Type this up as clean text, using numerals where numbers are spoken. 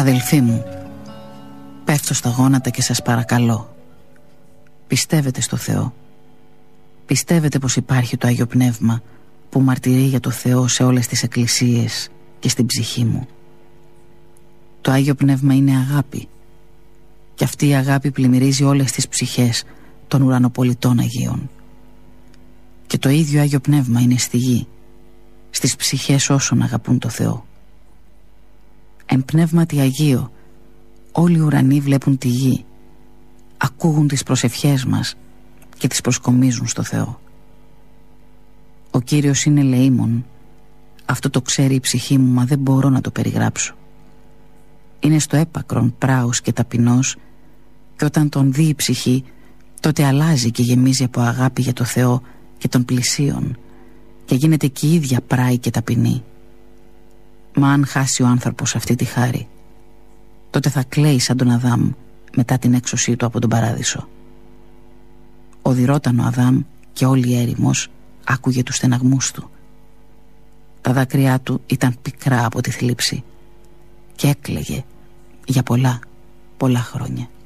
Αδελφοί μου, πέφτω στα γόνατα και σας παρακαλώ, πιστεύετε στο Θεό. Πιστεύετε πως υπάρχει το Άγιο Πνεύμα που μαρτυρεί για το Θεό σε όλες τις εκκλησίες και στην ψυχή μου. Το Άγιο Πνεύμα είναι αγάπη και αυτή η αγάπη πλημμυρίζει όλες τις ψυχές των ουρανοπολιτών Αγίων. Και το ίδιο Άγιο Πνεύμα είναι στη γη, στις ψυχές όσων αγαπούν το Θεό. Εν πνεύματι Αγίο, όλοι οι ουρανοί βλέπουν τη γη, ακούγουν τις προσευχές μας και τις προσκομίζουν στο Θεό. Ο Κύριος είναι ελεήμων, αυτό το ξέρει η ψυχή μου, μα δεν μπορώ να το περιγράψω. Είναι στο έπακρον πράος και ταπεινός, και όταν τον δει η ψυχή, τότε αλλάζει και γεμίζει από αγάπη για το Θεό και των πλησίων, και γίνεται και η ίδια πράη και ταπεινή. Μα αν χάσει ο άνθρωπος αυτή τη χάρη, τότε θα κλαίει σαν τον Αδάμ μετά την έξωσή του από τον παράδεισο. Οδυρώταν ο Αδάμ και όλη η έρημος άκουγε τους στεναγμούς του. Τα δάκρυά του ήταν πικρά από τη θλίψη και έκλαιγε για πολλά χρόνια.